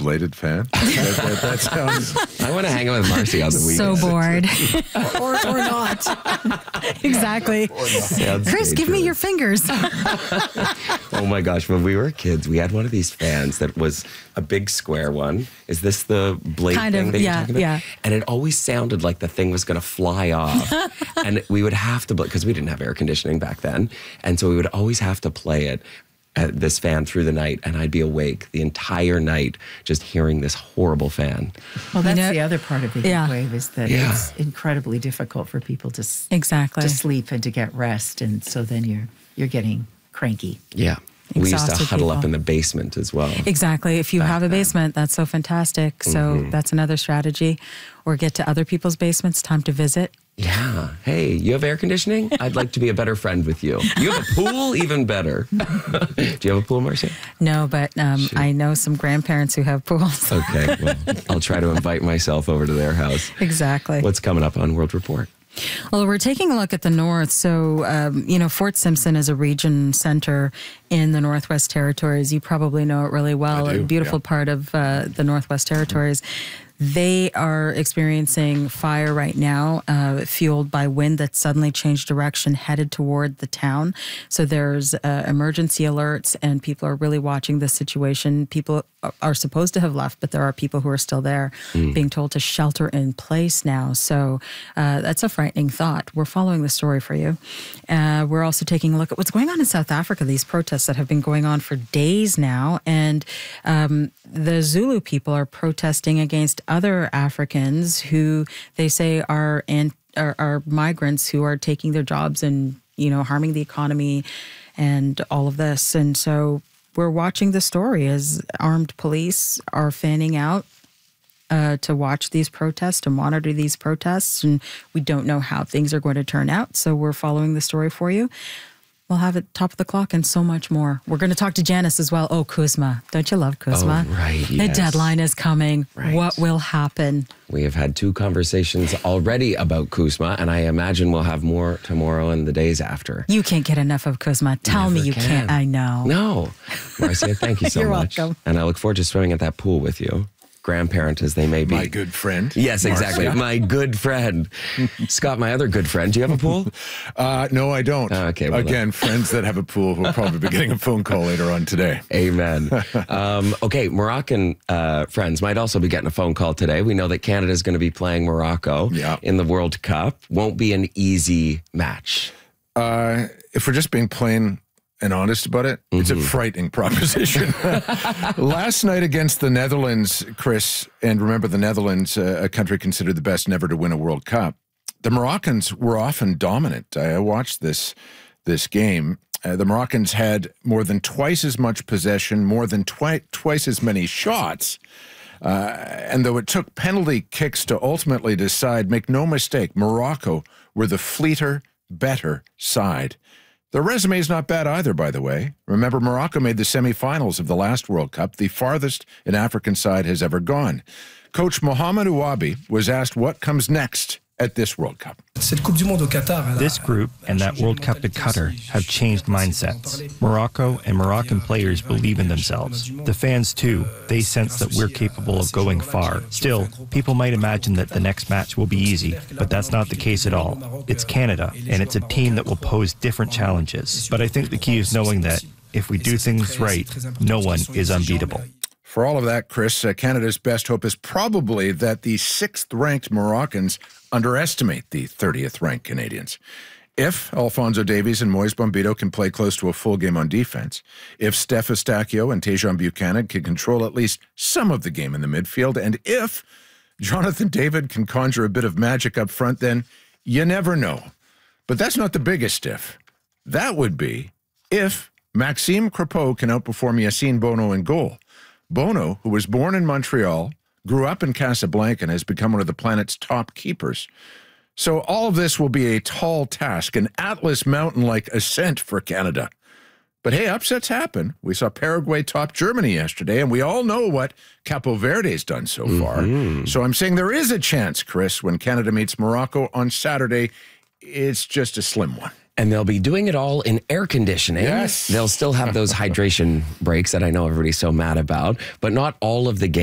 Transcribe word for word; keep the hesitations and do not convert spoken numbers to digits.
bladed fan? that, that, that sounds... I want to hang out with Marcy on the weekend. So bored. or, or not. Exactly. Sounds Chris, give me dangerous. your fingers. Oh my gosh, when we were kids, we had one of these fans that was a big square one. Is this the blade Kind thing of, that you're yeah, talking about? yeah. And it always sounded like the thing was going to fly off. And we would have to, because we didn't have air conditioning back then. And so we would always have to play it, uh, this fan through the night. And I'd be awake the entire night just hearing this horrible fan. Well, that's You know- the other part of the heat Yeah. wave is that Yeah. it's incredibly difficult for people to s- Exactly. to sleep and to get rest, and so then you're you're getting cranky. Yeah. We used to Exhausted huddle up people. in the basement as well. Exactly. If you Back have a then. basement, that's so fantastic. So Mhm. that's another strategy. Or get to other people's basements, time to visit. Yeah. Hey, you have air conditioning? I'd like to be a better friend with you. You have a pool? Even better. Do you have a pool, Marcia? No, but um, I know some grandparents who have pools. Okay. Well, I'll try to invite myself over to their house. Exactly. What's coming up on World Report? Well, we're taking a look at the north. So, um, you know, Fort Simpson is a region center in the Northwest Territories. You probably know it really well. I do, A beautiful yeah. part of uh, the Northwest Territories. They are experiencing fire right now, uh, fueled by wind that suddenly changed direction, headed toward the town. So there's uh, emergency alerts, and people are really watching the situation. People are supposed to have left, but there are people who are still there, being told to shelter in place now. So uh, that's a frightening thought. We're following the story for you. Uh, we're also taking a look at what's going on in South Africa, these protests that have been going on for days now. And um, the Zulu people are protesting against other Africans who they say are, and, are, are migrants who are taking their jobs and, you know, harming the economy and all of this. And so we're watching the story as armed police are fanning out uh, to watch these protests, to monitor these protests. And we don't know how things are going to turn out. So we're following the story for you. We'll have it top of the clock and so much more. We're going to talk to Janice as well. Oh, Kuzma. Don't you love Kuzma? Oh, right, The yes. deadline is coming. Right. What will happen? We have had two conversations already about Kuzma, and I imagine we'll have more tomorrow and the days after. You can't get enough of Kuzma. Tell me Never you can. can't. I know. No. Marcia, thank you so You're much. welcome. And I look forward to swimming at that pool with you, grandparent as they may be. My good friend. Yes, exactly. Marcia. My good friend. Scott, my other good friend. Do you have a pool? Uh, no, I don't. Oh, okay, well Again, friends that have a pool will probably be getting a phone call later on today. Amen. Um, okay, Moroccan uh, friends might also be getting a phone call today. We know that Canada is going to be playing Morocco Yeah. in the World Cup. Won't be an easy match. Uh, if we're just being plain and honest about it, it's a frightening proposition. Last night against the Netherlands, Chris, and remember the Netherlands, uh, a country considered the best never to win a World Cup, the Moroccans were often dominant. I watched this, this game. Uh, the Moroccans had more than twice as much possession, more than twi- twice as many shots. Uh, and though it took penalty kicks to ultimately decide, make no mistake, Morocco were the fleeter, better side. Their resume is not bad either, by the way. Remember, Morocco made the semifinals of the last World Cup, the farthest an African side has ever gone. Coach Mohamed Ouabi was asked what comes next at this World Cup. This group and that World Cup at Qatar have changed mindsets. Morocco and Moroccan players believe in themselves. The fans, too, they sense that we're capable of going far. Still, people might imagine that the next match will be easy, but that's not the case at all. It's Canada, and it's a team that will pose different challenges. But I think the key is knowing that if we do things right, no one is unbeatable. For all of that, Chris, uh, Canada's best hope is probably that the sixth-ranked Moroccans underestimate the thirtieth-ranked Canadians. If Alphonso Davies and Moise Bombito can play close to a full game on defense, if Steph Eustachio and Tejan Buchanan can control at least some of the game in the midfield, and if Jonathan David can conjure a bit of magic up front, then you never know. But that's not the biggest if. That would be if Maxime Crepeau can outperform Yacine Bono in goal. Bono, who was born in Montreal, grew up in Casablanca, and has become one of the planet's top keepers. So all of this will be a tall task, an Atlas Mountain-like ascent for Canada. But hey, upsets happen. We saw Paraguay top Germany yesterday, and we all know what Capo Verde's done so far. Mm-hmm. So I'm saying there is a chance, Chris, when Canada meets Morocco on Saturday. It's just a slim one. And they'll be doing it all in air conditioning. Yes. They'll still have those hydration breaks that I know everybody's so mad about, but not all of the games.